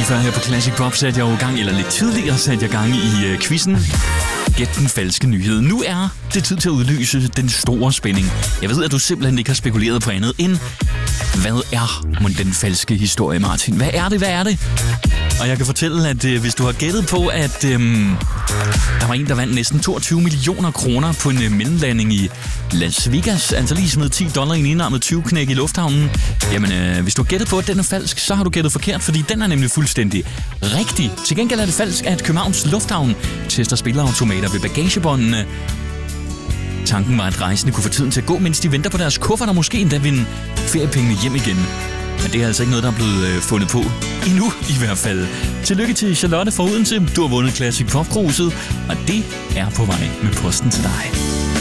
Lige før her på Classic Pop satte jeg jo gang, eller lidt tidligere satte jeg gang i quizzen. Gæt den falske nyhed. Nu er det tid til at udløse den store spænding. Jeg ved, at du simpelthen ikke har spekuleret på andet end, hvad er den falske historie, Martin? Hvad er det? Og jeg kan fortælle, at hvis du har gættet på, at der var en, der vandt næsten 22 millioner kroner på en mellemlanding i Las Vegas, altså lige smed $10 i en enarmet 20-knæk i lufthavnen, jamen hvis du har gættet på, at den er falsk, så har du gættet forkert, fordi den er nemlig fuldstændig rigtig. Til gengæld er det falsk, at Københavns Lufthavn tester spilleautomater ved bagagebåndene. Tanken var, at rejsende kunne få tiden til at gå, mens de venter på deres kuffert og måske endda vinde feriepengene hjem igen. Men det er altså ikke noget, der er blevet fundet på. Endnu i hvert fald. Tillykke til Charlotte fra Odense. Du har vundet Classic Pop-kruset, og det er på vej med posten til dig.